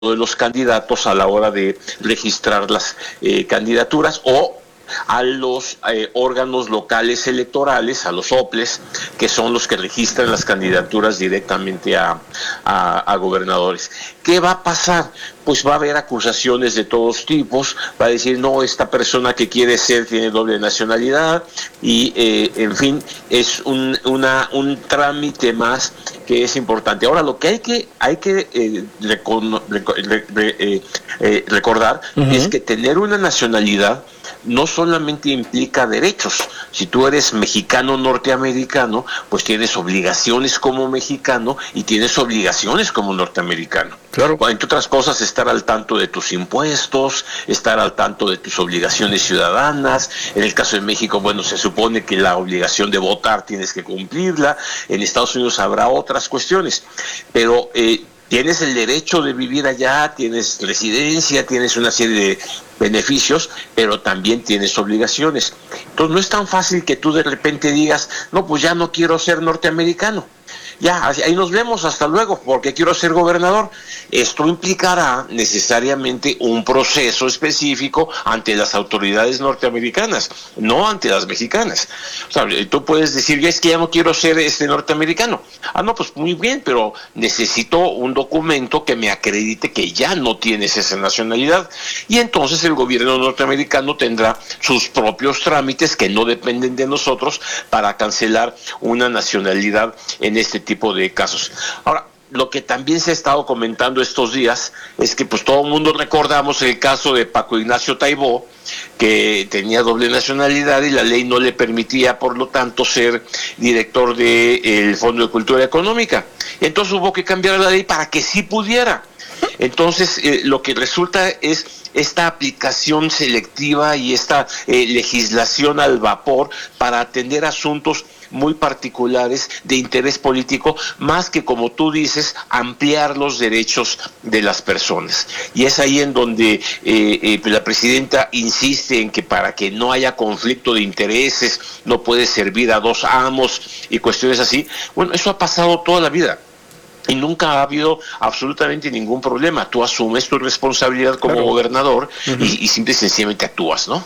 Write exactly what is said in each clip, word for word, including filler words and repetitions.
de los candidatos a la hora de registrar las eh, candidaturas o a los eh, órganos locales electorales, a los O P L E S, que son los que registran las candidaturas directamente a, a, a gobernadores. ¿Qué va a pasar? Pues va a haber acusaciones de todos tipos, va a decir, no, esta persona que quiere ser tiene doble nacionalidad, y eh, en fin, es un, una, un trámite más que es importante. Ahora, lo que hay que, hay que eh, recon, rec, rec, rec, eh, eh, recordar uh-huh. es que tener una nacionalidad no solamente implica derechos. Si tú eres mexicano norteamericano, pues tienes obligaciones como mexicano y tienes obligaciones como norteamericano. Claro. Entre otras cosas, estar al tanto de tus impuestos, estar al tanto de tus obligaciones ciudadanas. En el caso de México, bueno, se supone que la obligación de votar tienes que cumplirla. En Estados Unidos habrá otras cuestiones, pero eh, tienes el derecho de vivir allá, tienes residencia, tienes una serie de beneficios, pero también tienes obligaciones. Entonces no es tan fácil que tú de repente digas, no, pues ya no quiero ser norteamericano. Ya, ahí nos vemos, hasta luego, porque quiero ser gobernador. Esto implicará necesariamente un proceso específico ante las autoridades norteamericanas, no ante las mexicanas. O sea, tú puedes decir, ya es que ya no quiero ser este norteamericano. Ah, no, pues muy bien, pero necesito un documento que me acredite que ya no tienes esa nacionalidad. Y entonces el gobierno norteamericano tendrá sus propios trámites que no dependen de nosotros para cancelar una nacionalidad en este tipo tipo de casos. Ahora, lo que también se ha estado comentando estos días es que pues todo el mundo recordamos el caso de Paco Ignacio Taibó, que tenía doble nacionalidad y la ley no le permitía, por lo tanto, ser director del Fondo de Cultura Económica. Entonces hubo que cambiar la ley para que sí pudiera. Entonces, eh, lo que resulta es esta aplicación selectiva y esta eh, legislación al vapor para atender asuntos muy particulares de interés político, más que, como tú dices, ampliar los derechos de las personas. Y es ahí en donde eh, eh, la presidenta insiste en que para que no haya conflicto de intereses, no puede servir a dos amos y cuestiones así. Bueno, eso ha pasado toda la vida. Y nunca ha habido absolutamente ningún problema. Tú asumes tu responsabilidad como claro. gobernador uh-huh. y, y simple y sencillamente actúas, ¿no?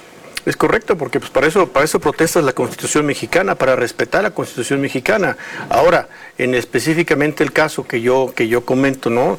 Es correcto, porque pues para eso para eso protestas la Constitución mexicana, para respetar la Constitución mexicana. Ahora, en específicamente el caso que yo que yo comento, ¿no?,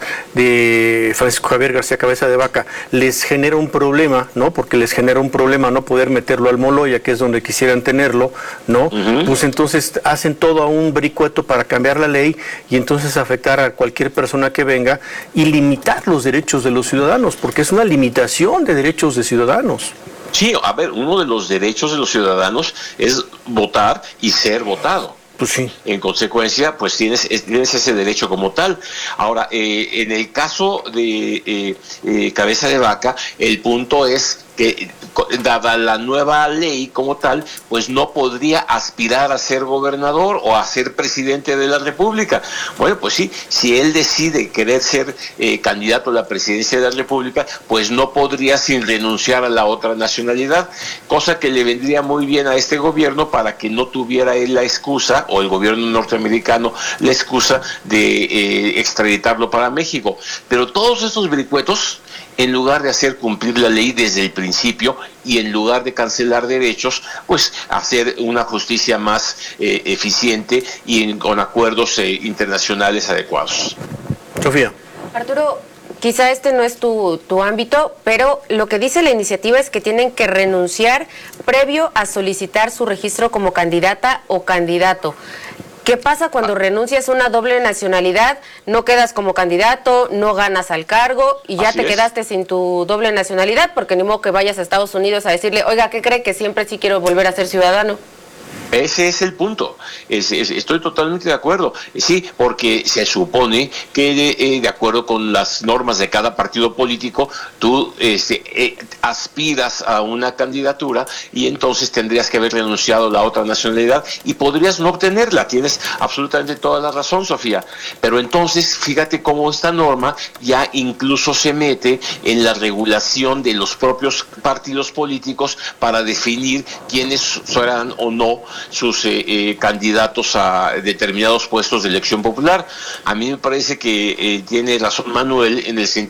de Francisco Javier García Cabeza de Vaca, les genera un problema, ¿no? Porque les genera un problema no poder meterlo al Moloya, que es donde quisieran tenerlo, ¿no? Uh-huh. Pues entonces hacen todo a un vericueto para cambiar la ley y entonces afectar a cualquier persona que venga y limitar los derechos de los ciudadanos, porque es una limitación de derechos de ciudadanos. Sí, a ver, uno de los derechos de los ciudadanos es votar y ser votado. Pues sí. En consecuencia, pues tienes, tienes ese derecho como tal. Ahora, eh, en el caso de eh, eh, Cabeza de Vaca, el punto es que, dada la nueva ley como tal, pues no podría aspirar a ser gobernador o a ser presidente de la República. Bueno, pues sí, si él decide querer ser eh, candidato a la presidencia de la República, pues no podría sin renunciar a la otra nacionalidad, cosa que le vendría muy bien a este gobierno para que no tuviera él la excusa, o el gobierno norteamericano la excusa de eh, extraditarlo para México. Pero todos estos vericuetos, en lugar de hacer cumplir la ley desde el principio y en lugar de cancelar derechos, pues hacer una justicia más eh, eficiente y en, con acuerdos eh, internacionales adecuados. Sofía. Arturo, quizá este no es tu, tu ámbito, pero lo que dice la iniciativa es que tienen que renunciar previo a solicitar su registro como candidata o candidato. ¿Qué pasa cuando renuncias a una doble nacionalidad? No quedas como candidato, no ganas al cargo y ya Así te es. quedaste sin tu doble nacionalidad, porque ni modo que vayas a Estados Unidos a decirle, oiga, ¿qué cree? Que siempre sí quiero volver a ser ciudadano. Ese es el punto, es, es, estoy totalmente de acuerdo, sí, porque se supone que de, eh, de acuerdo con las normas de cada partido político, tú este, eh, aspiras a una candidatura y entonces tendrías que haber renunciado a la otra nacionalidad y podrías no obtenerla. Tienes absolutamente toda la razón, Sofía, pero entonces fíjate cómo esta norma ya incluso se mete en la regulación de los propios partidos políticos para definir quiénes serán o no no sus eh, eh, candidatos a determinados puestos de elección popular. A mí me parece que eh, tiene razón Manuel en el sentido